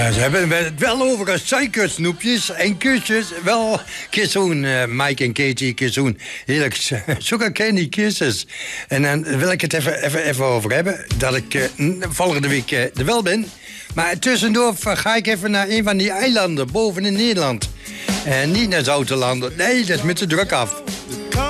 Ze hebben het wel over suikersnoepjes en kusjes. Wel, zo'n Mike en Katie, zo'n heerlijk sugar candy kisses. En dan wil ik het even over hebben. Dat ik volgende week er wel ben. Maar tussendoor ga ik even naar een van die eilanden boven in Nederland. En niet naar Zoutelanden. Nee, dat is met de druk af.